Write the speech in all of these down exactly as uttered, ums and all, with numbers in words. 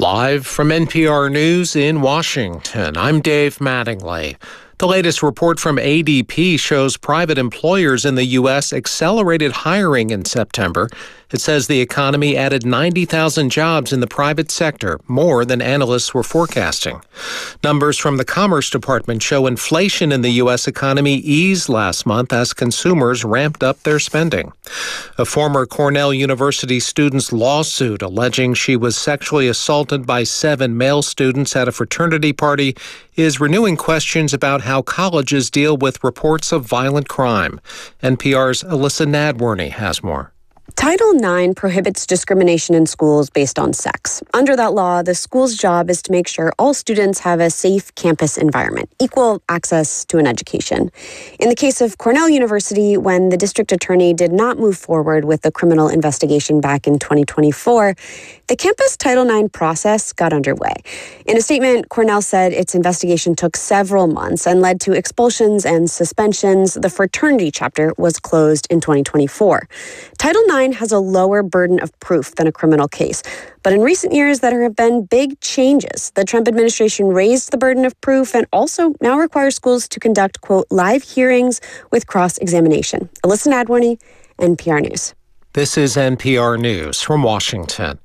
Live from N P R News in Washington, I'm Dave Mattingly. The latest report from A D P shows private employers in the U S accelerated hiring in September. It says the economy added ninety thousand jobs in the private sector, more than analysts were forecasting. Numbers from the Commerce Department show inflation in the U S economy eased last month as consumers ramped up their spending. A former Cornell University student's lawsuit alleging she was sexually assaulted by seven male students at a fraternity party is renewing questions about how colleges deal with reports of violent crime. N P R's Alyssa Nadworny has more. Title nine prohibits discrimination in schools based on sex. Under that law, the school's job is to make sure all students have a safe campus environment, equal access to an education. In the case of Cornell University, when the district attorney did not move forward with the criminal investigation back in twenty twenty-four, the campus Title nine process got underway. In a statement, Cornell said its investigation took several months and led to expulsions and suspensions. The fraternity chapter was closed in twenty twenty-four. Title nine has a lower burden of proof than a criminal case. But in recent years, there have been big changes. The Trump administration raised the burden of proof and also now requires schools to conduct, quote, live hearings with cross-examination. Alyssa Nadworny, N P R News. This is N P R News from Washington.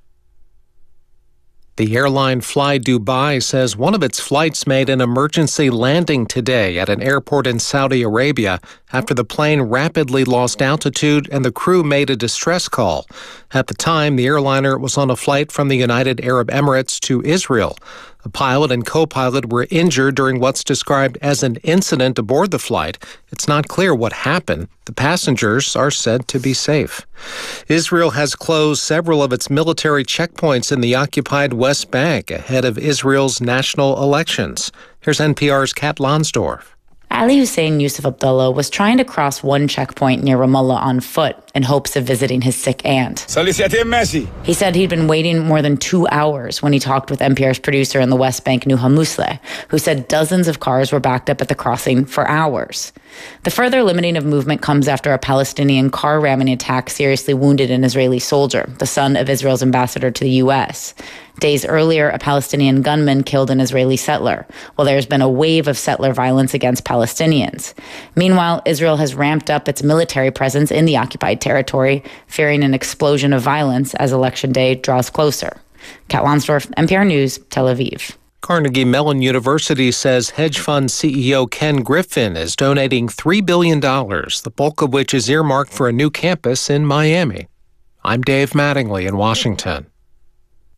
The airline Fly Dubai says one of its flights made an emergency landing today at an airport in Saudi Arabia after the plane rapidly lost altitude and the crew made a distress call. At the time, the airliner was on a flight from the United Arab Emirates to Israel. The pilot and co-pilot were injured during what's described as an incident aboard the flight. It's not clear what happened. The passengers are said to be safe. Israel has closed several of its military checkpoints in the occupied West Bank ahead of Israel's national elections. Here's N P R's Kat Lonsdorf. Ali Hussein Yusuf Abdullah was trying to cross one checkpoint near Ramallah on foot in hopes of visiting his sick aunt. He said he'd been waiting more than two hours when he talked with N P R's producer in the West Bank, Nuha Musleh, who said dozens of cars were backed up at the crossing for hours. The further limiting of movement comes after a Palestinian car ramming attack seriously wounded an Israeli soldier, the son of Israel's ambassador to the U S. Days earlier, a Palestinian gunman killed an Israeli settler, while there's been a wave of settler violence against Palestinians. Meanwhile, Israel has ramped up its military presence in the occupied territory, fearing an explosion of violence as Election Day draws closer. Kat Lonsdorf, N P R News, Tel Aviv. Carnegie Mellon University says hedge fund C E O Ken Griffin is donating three billion dollars, the bulk of which is earmarked for a new campus in Miami. I'm Dave Mattingly in Washington.